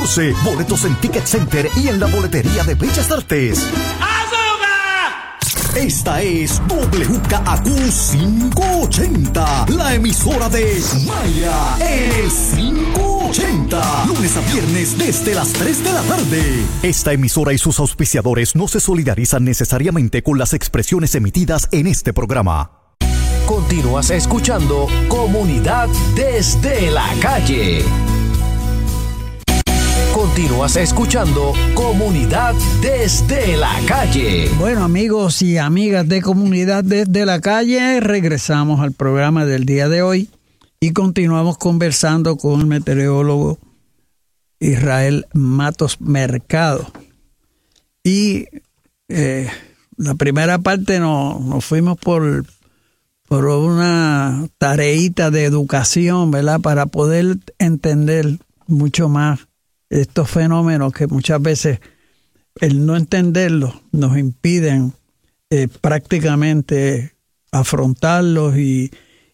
14. Boletos en Ticket Center y en la boletería de Bellas Artes. Esta es WKAQ 580, la emisora de Maya en el 580. Lunes a viernes desde las 3 de la tarde. Esta emisora y sus auspiciadores no se solidarizan necesariamente con las expresiones emitidas en este programa. Continúas escuchando Comunidad desde la calle. Continúas escuchando Comunidad desde la calle. Bueno, amigos y amigas de Comunidad desde la calle, regresamos al programa del día de hoy y continuamos conversando con el meteorólogo Israel Matos Mercado. Y la primera parte nos fuimos por una tareita de educación, ¿verdad? Para poder entender mucho más estos fenómenos que muchas veces el no entenderlos nos impiden prácticamente afrontarlos y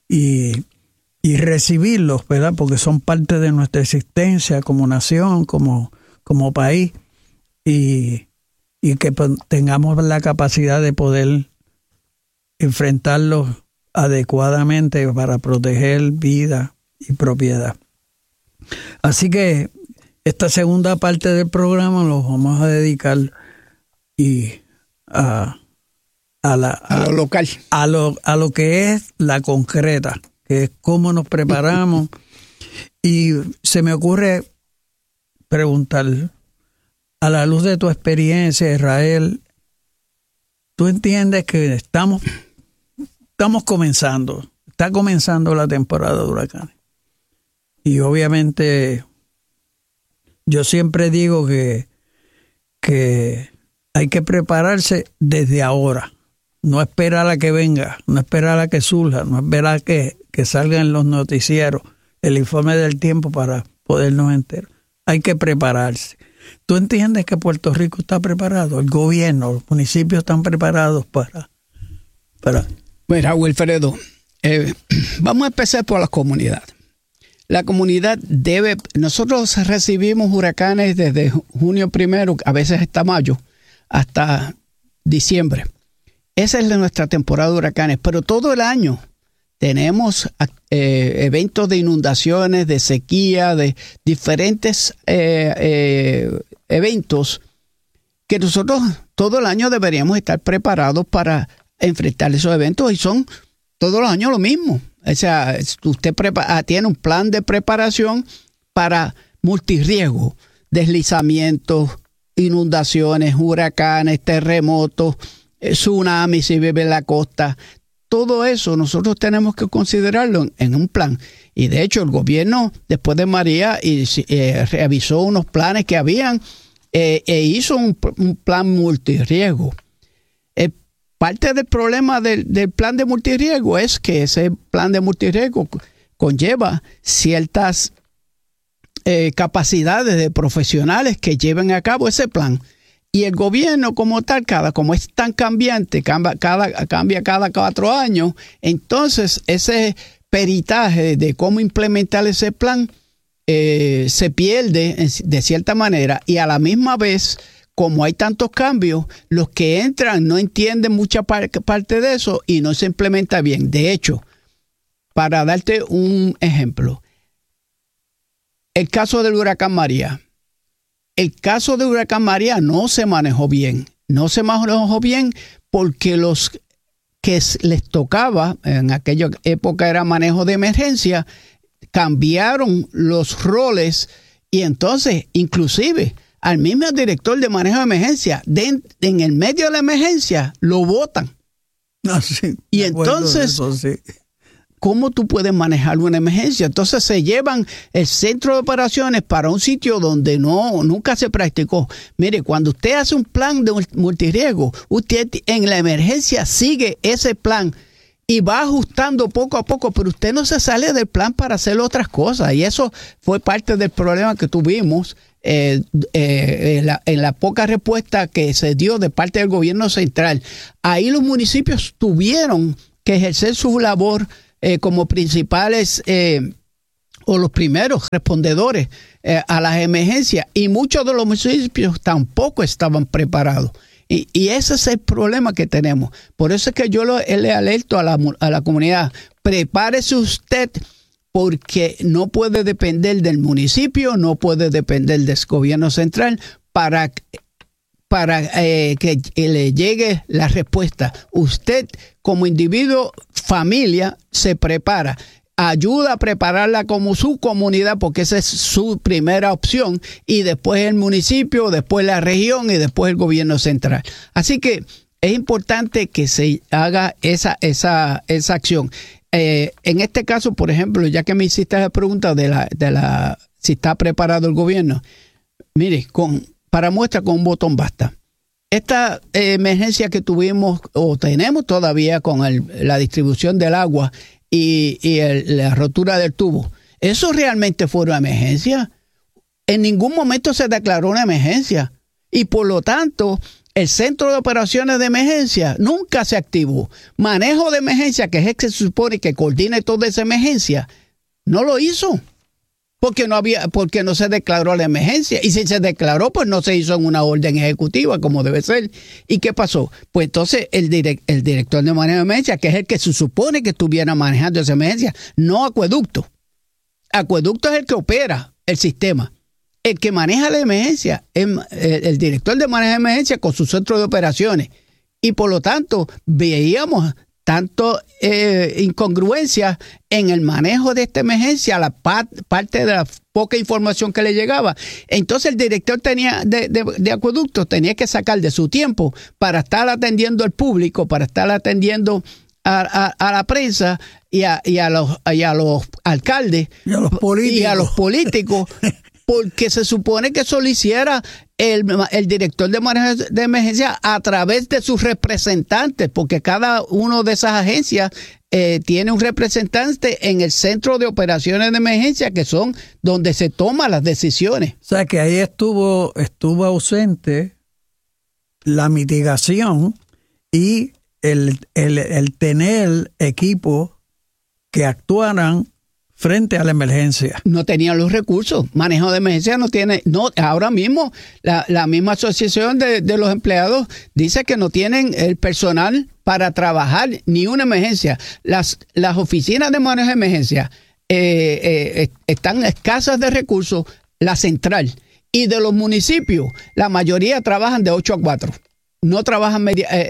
recibirlos, ¿verdad? Porque son parte de nuestra existencia como nación, como país, y que tengamos la capacidad de poder enfrentarlos adecuadamente para proteger vida y propiedad. Así que esta segunda parte del programa lo vamos a dedicar a lo local, a lo que es la concreta, que es cómo nos preparamos. Y se me ocurre preguntar, a la luz de tu experiencia, Israel, ¿tú entiendes que está comenzando la temporada de huracanes? Y obviamente yo siempre digo que hay que prepararse desde ahora, no esperar a que venga, no esperar a que surja, no esperar a que salgan en los noticieros el informe del tiempo para podernos enterar. Hay que prepararse. ¿Tú entiendes que Puerto Rico está preparado? El gobierno, los municipios están preparados para... Mira, Wilfredo, vamos a empezar por la comunidad. La comunidad nosotros recibimos huracanes desde junio primero, a veces hasta mayo, hasta diciembre. Esa es nuestra temporada de huracanes, pero todo el año tenemos eventos de inundaciones, de sequía, de diferentes eventos que nosotros todo el año deberíamos estar preparados para enfrentar esos eventos, y son todos los años lo mismo. O sea, usted tiene un plan de preparación para multirriesgo, deslizamientos, inundaciones, huracanes, terremotos, tsunamis si vive en la costa. Todo eso nosotros tenemos que considerarlo en un plan. Y de hecho el gobierno, después de María, revisó unos planes que habían hizo un plan multirriesgo. Parte del problema del plan de multirriesgo es que ese plan de multirriesgo conlleva ciertas capacidades de profesionales que lleven a cabo ese plan. Y el gobierno como tal, como es tan cambiante, cambia cada 4 años, entonces ese peritaje de cómo implementar ese plan se pierde de cierta manera, y a la misma vez, como hay tantos cambios, los que entran no entienden mucha parte de eso y no se implementa bien. De hecho, para darte un ejemplo, el caso del huracán María. El caso del huracán María no se manejó bien. No se manejó bien porque los que les tocaba, en aquella época era manejo de emergencia, cambiaron los roles, y entonces inclusive al mismo director de manejo de emergencia, en el medio de la emergencia, lo botan. Sí, y entonces, eso, sí. ¿Cómo tú puedes manejar una emergencia? Entonces se llevan el centro de operaciones para un sitio donde nunca se practicó. Mire, cuando usted hace un plan de multirriesgo, usted en la emergencia sigue ese plan y va ajustando poco a poco, pero usted no se sale del plan para hacer otras cosas. Y eso fue parte del problema que tuvimos en la poca respuesta que se dio de parte del gobierno central. Ahí los municipios tuvieron que ejercer su labor como principales o los primeros respondedores a las emergencias, y muchos de los municipios tampoco estaban preparados. Y ese es el problema que tenemos. Por eso es que yo le alerto a la comunidad: prepárese usted, porque no puede depender del municipio, no puede depender del gobierno central para que le llegue la respuesta. Usted, como individuo, familia, se prepara. Ayuda a prepararla como su comunidad, porque esa es su primera opción, y después el municipio, después la región y después el gobierno central. Así que es importante que se haga esa acción. En este caso, por ejemplo, ya que me hiciste la pregunta de si está preparado el gobierno, mire, para muestra, con un botón basta. Esta emergencia que tuvimos o tenemos todavía con la distribución del agua y la rotura del tubo, ¿eso realmente fue una emergencia? En ningún momento se declaró una emergencia, y por lo tanto el Centro de Operaciones de Emergencia nunca se activó. Manejo de emergencia, que es el que se supone que coordine toda esa emergencia, no lo hizo porque no se declaró la emergencia, y si se declaró, pues no se hizo en una orden ejecutiva como debe ser. ¿Y qué pasó? Pues entonces el director de manejo de emergencia, que es el que se supone que estuviera manejando esa emergencia, no Acueducto. Acueducto es el que opera el sistema. El que maneja la emergencia es el director de manejo de emergencia con su centro de operaciones, y por lo tanto veíamos tanto incongruencias en el manejo de esta emergencia, la parte de la poca información que le llegaba. Entonces el director de Acueducto tenía que sacar de su tiempo para estar atendiendo al público, para estar atendiendo a la prensa y a los alcaldes y a los políticos. Porque se supone que eso lo hiciera el director de manejo de emergencia a través de sus representantes, porque cada una de esas agencias tiene un representante en el Centro de Operaciones de Emergencia, que son donde se toman las decisiones. O sea que ahí estuvo ausente la mitigación y el tener equipos que actuaran frente a la emergencia. No tenían los recursos. Manejo de emergencia no tiene. Ahora mismo la misma asociación de los empleados dice que no tienen el personal para trabajar ni una emergencia. Las oficinas de manejo de emergencia están escasas de recursos, la central. Y de los municipios, la mayoría trabajan de 8 a 4. No trabajan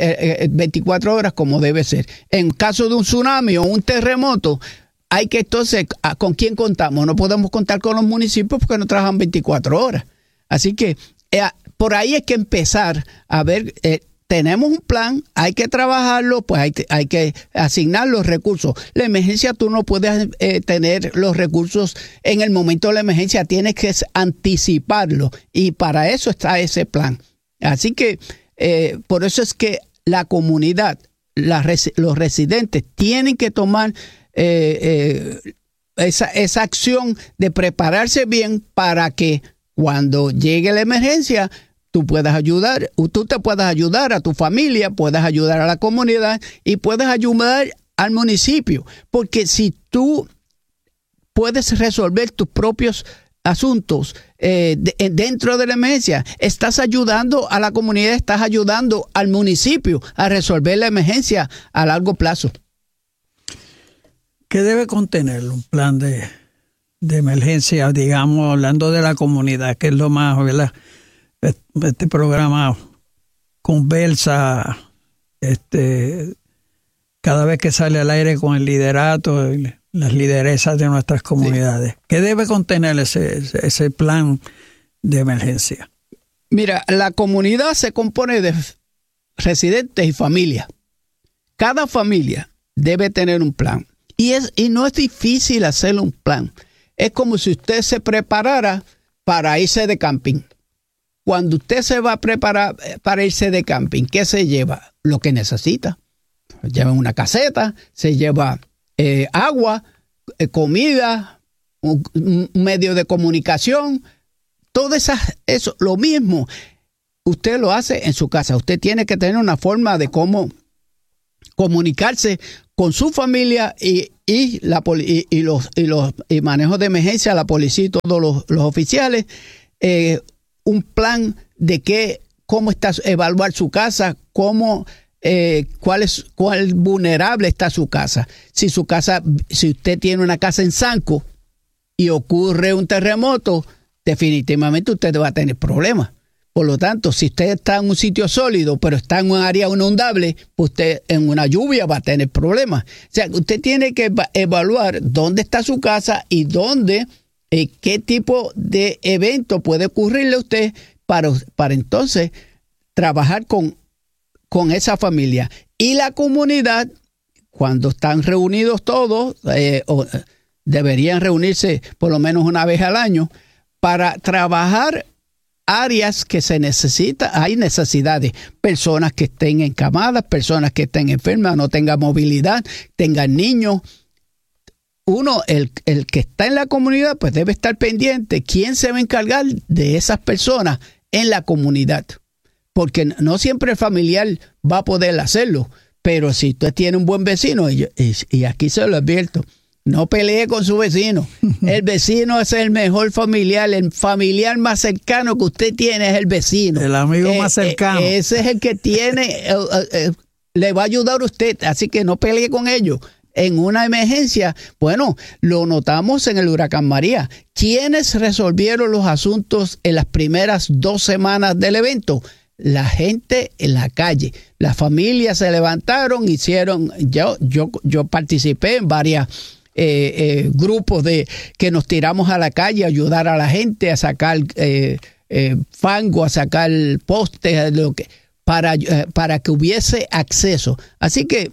24 horas como debe ser. En caso de un tsunami o un terremoto, hay que entonces, ¿con quién contamos? No podemos contar con los municipios porque no trabajan 24 horas. Así que por ahí hay que empezar a ver, tenemos un plan, hay que trabajarlo, pues hay que asignar los recursos. La emergencia, tú no puedes tener los recursos en el momento de la emergencia, tienes que anticiparlo, y para eso está ese plan. Así que por eso es que la comunidad, los residentes tienen que tomar esa acción de prepararse bien para que cuando llegue la emergencia tú puedas ayudar, tú te puedas ayudar a tu familia, puedas ayudar a la comunidad y puedas ayudar al municipio, porque si tú puedes resolver tus propios asuntos dentro de la emergencia, estás ayudando a la comunidad, estás ayudando al municipio a resolver la emergencia a largo plazo. ¿Qué debe contener un plan de emergencia, digamos, hablando de la comunidad, que es lo más, ¿verdad? Este programa conversa cada vez que sale al aire con el liderato y las lideresas de nuestras comunidades. Sí. ¿Qué debe contener ese plan de emergencia? Mira, la comunidad se compone de residentes y familias. Cada familia debe tener un plan. Y no es difícil hacer un plan. Es como si usted se preparara para irse de camping. Cuando usted se va a preparar para irse de camping, ¿qué se lleva? Lo que necesita. Se lleva una caseta, se lleva agua, comida, un medio de comunicación. Todo eso, lo mismo, usted lo hace en su casa. Usted tiene que tener una forma de cómo comunicarse con su familia y los manejos de emergencia, la policía y todos los oficiales, un plan de cómo está, evaluar su casa, cuál vulnerable está su casa. Si usted tiene una casa en Sanco y ocurre un terremoto, definitivamente usted va a tener problemas. Por lo tanto, si usted está en un sitio sólido, pero está en un área inundable, pues usted en una lluvia va a tener problemas. O sea, usted tiene que evaluar dónde está su casa y qué tipo de evento puede ocurrirle a usted para entonces trabajar con esa familia. Y la comunidad, cuando están reunidos todos, deberían reunirse por lo menos una vez al año para trabajar áreas que hay necesidades, personas que estén encamadas, personas que estén enfermas, no tengan movilidad, tengan niños. El que está en la comunidad, pues debe estar pendiente quién se va a encargar de esas personas en la comunidad, porque no siempre el familiar va a poder hacerlo, pero si usted tiene un buen vecino, y aquí se lo advierto, no pelee con su vecino. El vecino es el mejor familiar. El familiar más cercano que usted tiene es el vecino. El amigo más cercano. Ese es el que le va a ayudar a usted. Así que no pelee con ellos. En una emergencia, bueno, lo notamos en el huracán María. ¿Quiénes resolvieron los asuntos en las primeras 2 semanas del evento? La gente en la calle. Las familias se levantaron, yo participé en varias grupos que nos tiramos a la calle a ayudar a la gente a sacar fango, a sacar postes, para que hubiese acceso. Así que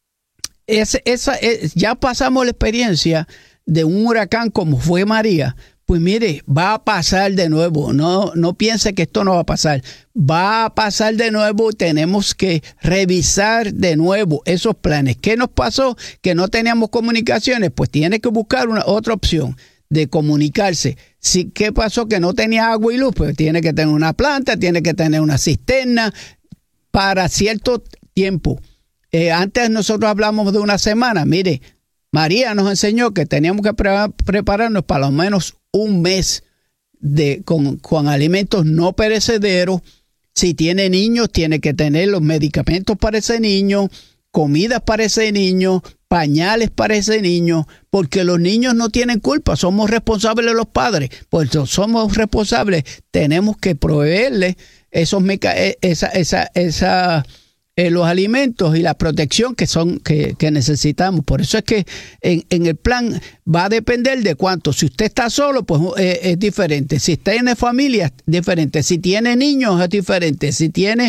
ya pasamos la experiencia de un huracán como fue María. Pues mire, va a pasar de nuevo. No piense que esto no va a pasar. Va a pasar de nuevo. Tenemos que revisar de nuevo esos planes. ¿Qué nos pasó? Que no teníamos comunicaciones. Pues tiene que buscar otra opción de comunicarse. ¿Qué pasó? Que no tenía agua y luz. Pues tiene que tener una planta, tiene que tener una cisterna para cierto tiempo. Antes nosotros hablamos de una semana. Mire, María nos enseñó que teníamos que prepararnos para al menos un mes con alimentos no perecederos. Si tiene niños, tiene que tener los medicamentos para ese niño, comidas para ese niño, pañales para ese niño, porque los niños no tienen culpa, somos responsables de los padres, pues somos responsables, tenemos que proveerles los alimentos y la protección que necesitamos. Por eso es que en el plan va a depender de cuánto. Si usted está solo, pues es diferente. Si tiene familia, es diferente. Si tiene niños, es diferente. Si tiene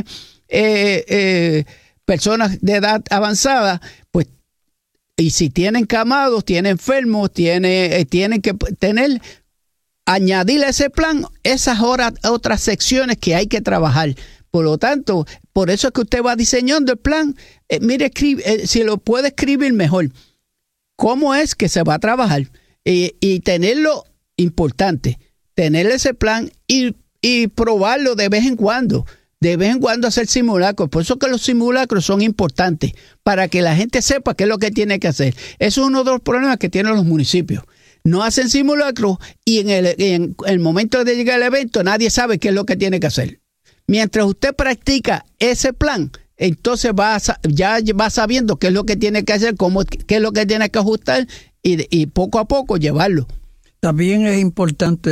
personas de edad avanzada, pues, y si tiene encamados, tiene enfermos, tienen que añadirle a ese plan esas otras secciones que hay que trabajar. Por lo tanto, por eso es que usted va diseñando el plan. Mire, si lo puede escribir mejor, ¿cómo es que se va a trabajar? Y tenerlo importante, tener ese plan y probarlo de vez en cuando. De vez en cuando hacer simulacros. Por eso que los simulacros son importantes, para que la gente sepa qué es lo que tiene que hacer. Eso es uno de los problemas que tienen los municipios. No hacen simulacros y en el momento de llegar al evento nadie sabe qué es lo que tiene que hacer. Mientras usted practica ese plan, entonces ya va sabiendo qué es lo que tiene que hacer, qué es lo que tiene que ajustar y poco a poco llevarlo. También es importante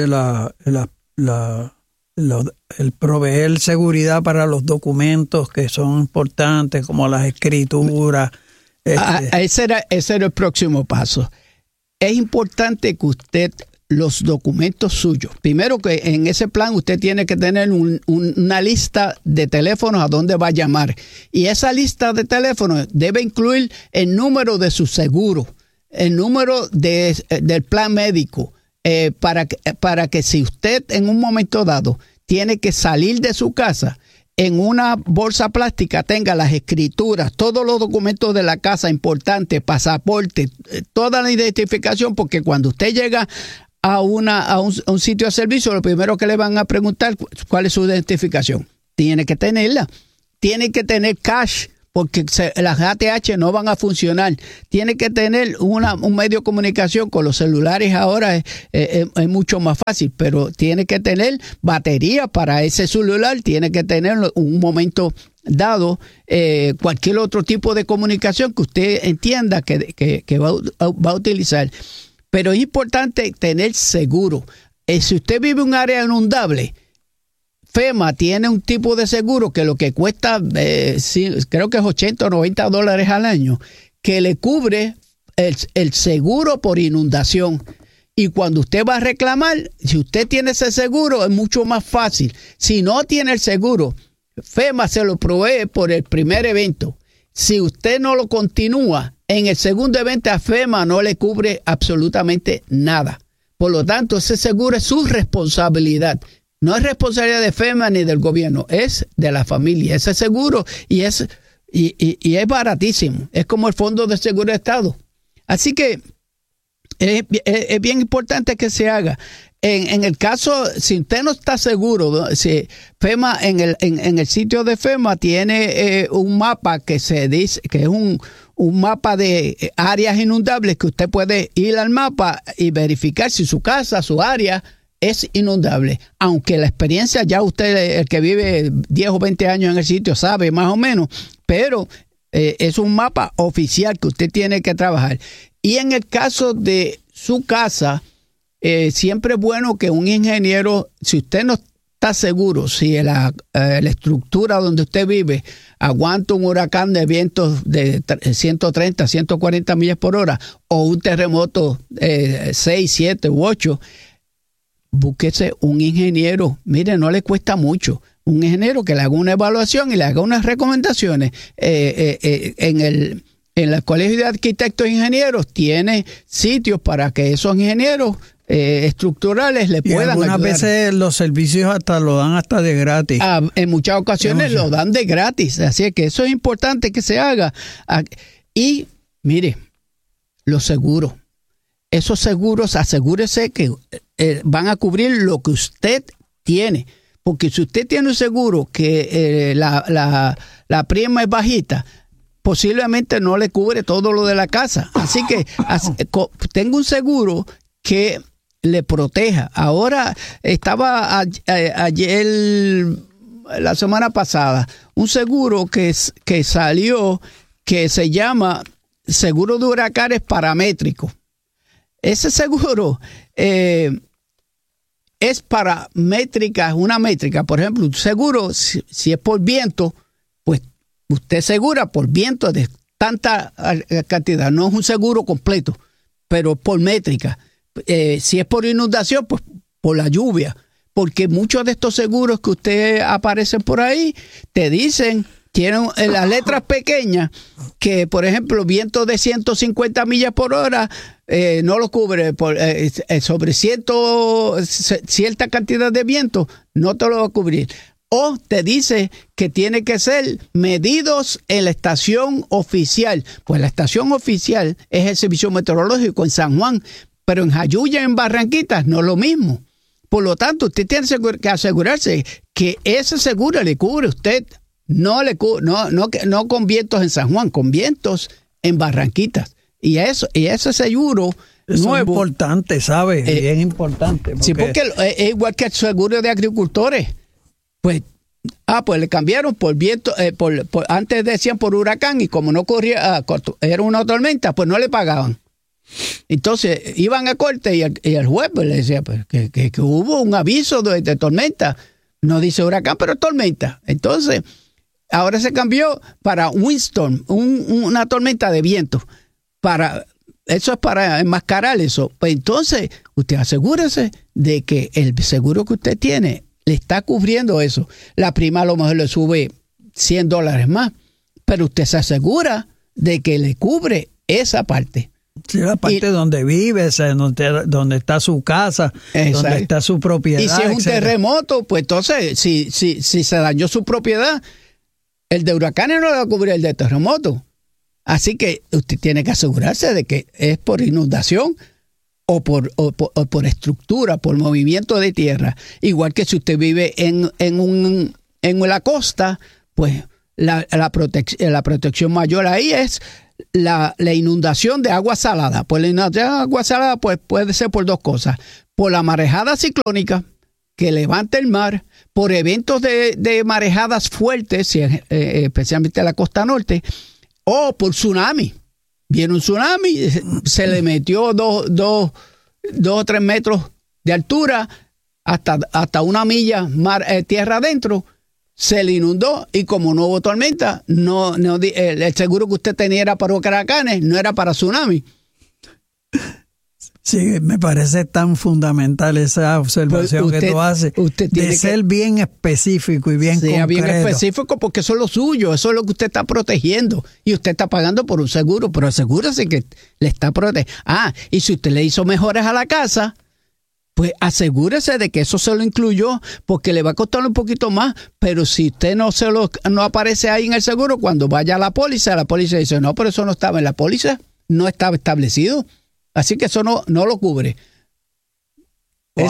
el proveer seguridad para los documentos que son importantes, como las escrituras. Ese era el próximo paso. Es importante que usted los documentos suyos. Primero, que en ese plan usted tiene que tener una lista de teléfonos a donde va a llamar. Y esa lista de teléfonos debe incluir el número de su seguro, el número del plan médico, para que si usted en un momento dado tiene que salir de su casa, en una bolsa plástica tenga las escrituras, todos los documentos de la casa importantes, pasaporte, toda la identificación, porque cuando usted llega a un sitio de servicio, lo primero que le van a preguntar cuál es su identificación. Tiene que tenerla. Tiene que tener cash porque las ATH no van a funcionar. Tiene que tener un medio de comunicación. Con los celulares ahora es mucho más fácil, pero tiene que tener batería para ese celular, tiene que tener un momento dado cualquier otro tipo de comunicación que usted entienda que va a utilizar. Pero es importante tener seguro. Si usted vive en un área inundable, FEMA tiene un tipo de seguro que lo que cuesta, creo que es $80 o $90 al año, que le cubre el seguro por inundación. Y cuando usted va a reclamar, si usted tiene ese seguro, es mucho más fácil. Si no tiene el seguro, FEMA se lo provee por el primer evento. Si usted no lo continúa, en el segundo evento a FEMA no le cubre absolutamente nada. Por lo tanto, ese seguro es su responsabilidad. No es responsabilidad de FEMA ni del gobierno, es de la familia. Ese seguro y es baratísimo. Es como el Fondo de Seguro de Estado. Así que es bien importante que se haga. En el caso, si usted no está seguro, si FEMA en el sitio de FEMA tiene un mapa que se dice que es un mapa de áreas inundables, que usted puede ir al mapa y verificar si su casa, su área es inundable. Aunque la experiencia ya usted, el que vive 10 o 20 años en el sitio, sabe más o menos, pero es un mapa oficial que usted tiene que trabajar. Y en el caso de su casa, siempre es bueno que un ingeniero, si usted no está seguro si la estructura donde usted vive aguanta un huracán de vientos de 130, 140 millas por hora o un terremoto 6, 7 u 8, búsquese un ingeniero. Mire, no le cuesta mucho. Un ingeniero que le haga una evaluación y le haga unas recomendaciones. En el Colegio de Arquitectos e Ingenieros tiene sitios para que esos ingenieros estructurales le puedan ayudar. Algunas veces los servicios lo dan hasta de gratis. En muchas ocasiones lo dan de gratis. Así que eso es importante que se haga. Y mire, los seguros. Esos seguros, asegúrese que van a cubrir lo que usted tiene. Porque si usted tiene un seguro que la prima es bajita, posiblemente no le cubre todo lo de la casa. Así que tenga un seguro que le proteja. Ahora estaba ayer, la semana pasada, un seguro que salió que se llama seguro de huracanes paramétrico. Ese seguro es para métricas, una métrica. Por ejemplo, un seguro, si es por viento, pues usted asegura por viento de tanta cantidad. No es un seguro completo, pero por métrica. Si es por inundación, pues por la lluvia. Porque muchos de estos seguros que usted aparecen por ahí, te dicen, tienen las letras pequeñas, que por ejemplo, viento de 150 millas por hora, no lo cubre. Sobre cierta cantidad de viento, no te lo va a cubrir. O te dice que tiene que ser medidos en la estación oficial. Pues la estación oficial es el Servicio Meteorológico en San Juan, pero en Jayuya, en Barranquitas, no es lo mismo. Por lo tanto, usted tiene que asegurarse que ese seguro le cubre a usted. No con vientos en San Juan, con vientos en Barranquitas. Y ese seguro nuevo. Es importante, ¿sabes? Bien importante. Sí, porque es igual que el seguro de agricultores. Pues le cambiaron por viento, antes decían por huracán, y como no corría, era una tormenta, pues no le pagaban. Entonces iban a corte y el juez pues, le decía pues, que hubo un aviso de tormenta. No dice huracán, pero tormenta. Entonces, ahora se cambió para windstorm, una tormenta de viento. Eso es para enmascarar eso. Pues entonces, usted asegúrese de que el seguro que usted tiene le está cubriendo eso. La prima a lo mejor le sube $100 más, pero usted se asegura de que le cubre esa parte. Sí, la parte donde vive, donde está su casa, exacto, donde está su propiedad. Y si es un terremoto, pues entonces, si se dañó su propiedad, el de huracanes no le va a cubrir el de terremoto. Así que usted tiene que asegurarse de que es por inundación o por estructura, por movimiento de tierra. Igual que si usted vive en la costa, pues la protección mayor ahí es la inundación de agua salada. Pues la inundación de agua salada pues, puede ser por dos cosas. Por la marejada ciclónica que levanta el mar, por eventos de marejadas fuertes, especialmente en la costa norte, o por tsunami. Viene un tsunami, se le metió 2 o 3 metros de altura hasta 1 milla tierra adentro, se le inundó y como no hubo tormenta, el seguro que usted tenía era para huracanes, no era para tsunami. Sí, me parece tan fundamental esa observación que tú haces, de ser bien específico y bien concreto. Bien específico porque eso es lo suyo, eso es lo que usted está protegiendo y usted está pagando por un seguro, pero asegúrese que le está protegiendo. Y si usted le hizo mejoras a la casa, pues asegúrese de que eso se lo incluyó porque le va a costar un poquito más, pero si usted no aparece ahí en el seguro, cuando vaya a la póliza dice, no, pero eso no estaba en la póliza, no estaba establecido. Así que eso no lo cubre. Wow.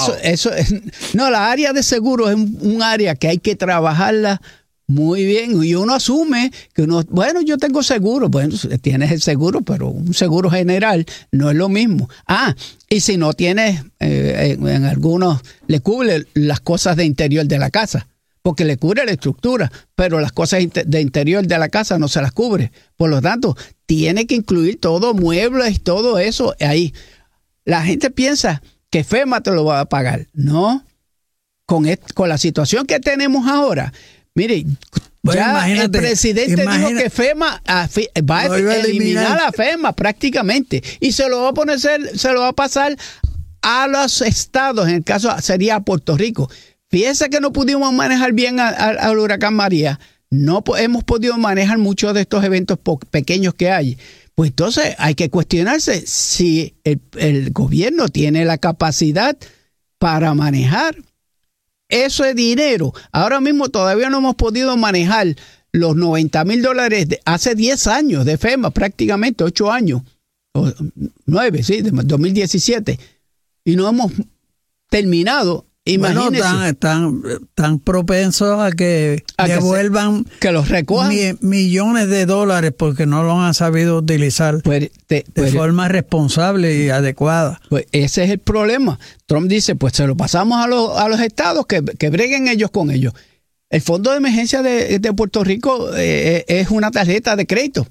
La área de seguro es un área que hay que trabajarla muy bien. Y uno asume que yo tengo seguro. Bueno, tienes el seguro, pero un seguro general no es lo mismo. Y si no tienes, en algunos le cubre las cosas de interior de la casa, porque le cubre la estructura, pero las cosas de interior de la casa no se las cubre. Por lo tanto, tiene que incluir todo, muebles y todo eso ahí. La gente piensa que FEMA te lo va a pagar. No, con la situación que tenemos ahora, mire, el presidente dijo que FEMA va a eliminar a FEMA prácticamente y se lo va a pasar a los estados, en el caso sería a Puerto Rico. Fíjense que no pudimos manejar bien al huracán María. No hemos podido manejar muchos de estos eventos pequeños que hay. Pues entonces hay que cuestionarse si el gobierno tiene la capacidad para manejar ese dinero. Ahora mismo todavía no hemos podido manejar los $90,000 de hace 10 años de FEMA, prácticamente 8 años, o 9, sí, de 2017. Y no hemos terminado. Imagínense. Bueno, tan propensos a que devuelvan que los recojan millones de dólares porque no los han sabido utilizar de forma responsable y adecuada. Pues ese es el problema. Trump dice, pues se lo pasamos a los estados que breguen ellos con ellos. El Fondo de Emergencia de Puerto Rico es una tarjeta de crédito.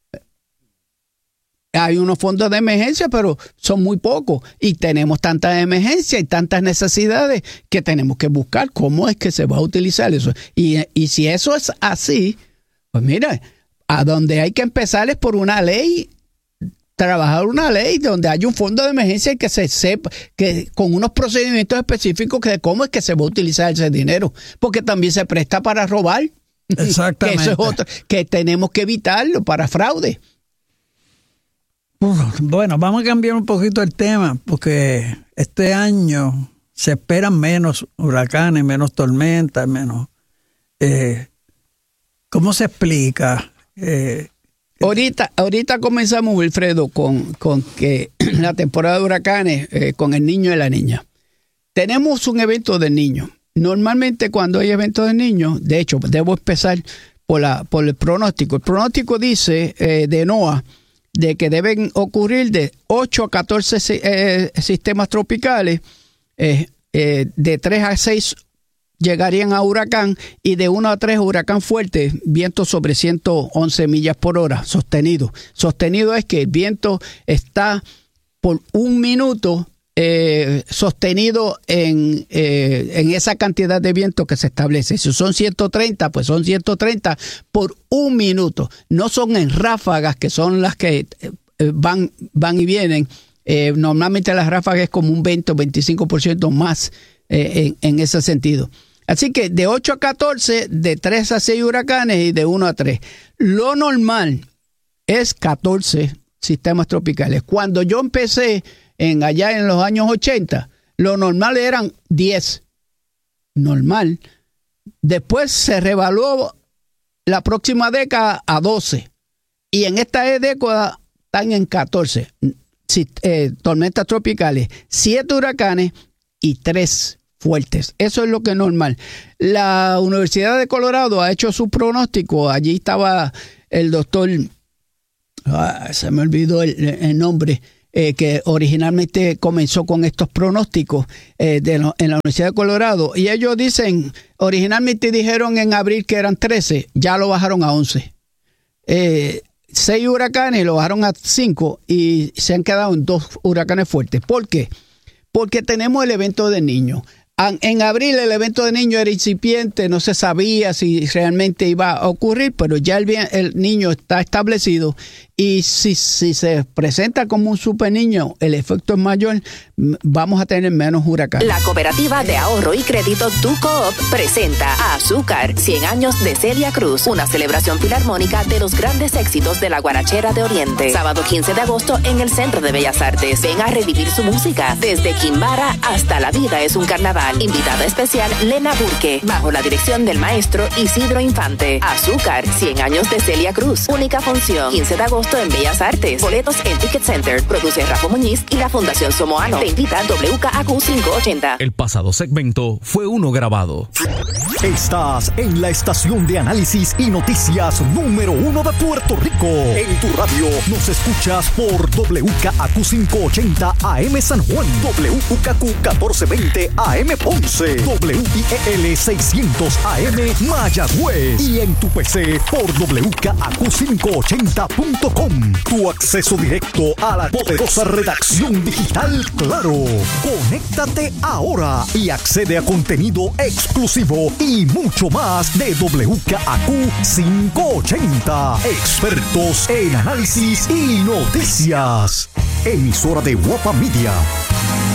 Hay unos fondos de emergencia, pero son muy pocos. Y tenemos tantas emergencias y tantas necesidades que tenemos que buscar cómo es que se va a utilizar eso. Y si eso es así, pues mira, a donde hay que empezar es por una ley, trabajar una ley donde haya un fondo de emergencia y que se sepa, que con unos procedimientos específicos de cómo es que se va a utilizar ese dinero. Porque también se presta para robar. Exactamente. Que eso es otro, que tenemos que evitarlo para fraude. Bueno, vamos a cambiar un poquito el tema porque este año se esperan menos huracanes, menos tormentas, menos... ¿Cómo se explica? Ahorita comenzamos, Wilfredo, con que la temporada de huracanes con el niño y la niña. Tenemos un evento del niño. Normalmente cuando hay eventos del niño, de hecho, debo empezar por el pronóstico. El pronóstico dice de NOAA de que deben ocurrir de 8 a 14 sistemas tropicales, de 3 a 6 llegarían a huracán y de 1 a 3 huracán fuerte, viento sobre 111 millas por hora, sostenido. Sostenido es que el viento está por 1 minuto sostenido en esa cantidad de viento que se establece. Si son 130, pues son 130 por 1 minuto. No son en ráfagas, que son las que van y vienen. Normalmente las ráfagas es como un 20 o 25% más en ese sentido. Así que de 8 a 14, de 3 a 6 huracanes y de 1 a 3. Lo normal es 14 sistemas tropicales. Cuando yo empecé allá en los años 80, lo normal eran 10. Normal. Después se revaluó la próxima década a 12. Y en esta década están en 14. Tormentas tropicales, 7 huracanes y 3 fuertes. Eso es lo que es normal. La Universidad de Colorado ha hecho su pronóstico. Allí estaba el doctor, se me olvidó el nombre, que originalmente comenzó con estos pronósticos en la Universidad de Colorado. Y ellos dicen, originalmente dijeron en abril que eran 13, ya lo bajaron a 11. 6 huracanes lo bajaron a 5 y se han quedado en 2 huracanes fuertes. ¿Por qué? Porque tenemos el evento de Niño. En abril el evento de Niño era incipiente, no se sabía si realmente iba a ocurrir, pero ya el Niño está establecido y si se presenta como un super niño, el efecto es mayor, vamos a tener menos huracanes. La Cooperativa de Ahorro y Crédito Tu Coop presenta a Azúcar, 100 años de Celia Cruz, una celebración filarmónica de los grandes éxitos de la guarachera de Oriente. Sábado 15 de agosto en el Centro de Bellas Artes. Ven a revivir su música, desde Kimbara hasta La Vida es un Carnaval. Invitada especial Lena Burke, bajo la dirección del maestro Isidro Infante. Azúcar, 100 años de Celia Cruz, única función, 15 de agosto en Bellas Artes. Boletos en Ticket Center. Produce Rafa Muñiz y la Fundación Somoano. Te invita WKAQ 580. El pasado segmento fue uno grabado. Estás en la estación de análisis y noticias número 1 de Puerto Rico. En tu radio nos escuchas por WKAQ 580 AM San Juan, WKAQ 1420 AM Ponce, WIEL 600 AM Mayagüez y en tu PC por WKAQ580.com. Tu acceso directo a la poderosa redacción digital Claro. Conéctate ahora y accede a contenido exclusivo y mucho más de WKAQ 580. Expertos en análisis y noticias. Emisora de Guapa Media.